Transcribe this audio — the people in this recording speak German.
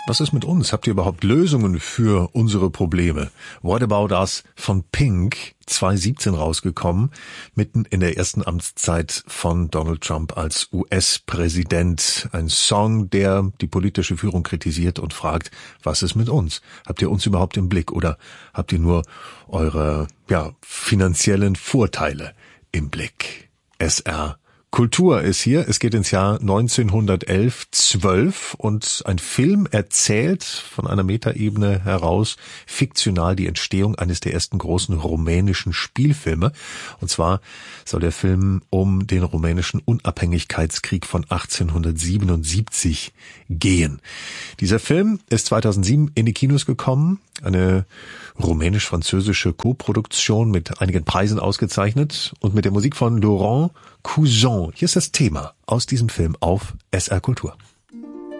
Was ist mit uns? Habt ihr überhaupt Lösungen für unsere Probleme? What About Us von Pink, 2017 rausgekommen, mitten in der ersten Amtszeit von Donald Trump als US-Präsident. Ein Song, der die politische Führung kritisiert und fragt, was ist mit uns? Habt ihr uns überhaupt im Blick oder habt ihr nur eure finanziellen Vorteile im Blick? SR Kultur ist hier. Es geht ins Jahr 1911, und ein Film erzählt von einer Metaebene heraus fiktional die Entstehung eines der ersten großen rumänischen Spielfilme. Und zwar soll der Film um den rumänischen Unabhängigkeitskrieg von 1877 gehen. Dieser Film ist 2007 in die Kinos gekommen. Eine rumänisch-französische Koproduktion mit einigen Preisen ausgezeichnet und mit der Musik von Laurent Cousin. Hier ist das Thema aus diesem Film auf SR Kultur.